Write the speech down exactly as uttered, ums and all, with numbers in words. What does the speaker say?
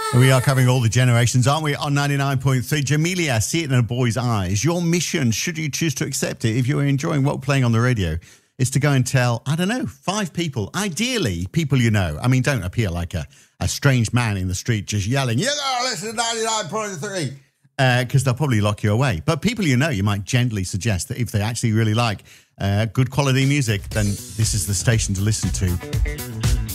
We are covering all the generations, aren't we, on ninety-nine point three? Jamelia, See It in a Boy's Eyes. Your mission, should you choose to accept it, if you're enjoying what we're playing on the radio, is to go and tell, I don't know, five people, ideally people you know. I mean, don't appear like a, a strange man in the street just yelling, you gotta listen to ninety-nine point three, because uh, they'll probably lock you away. But people you know, you might gently suggest that if they actually really like uh, good quality music, then this is the station to listen to.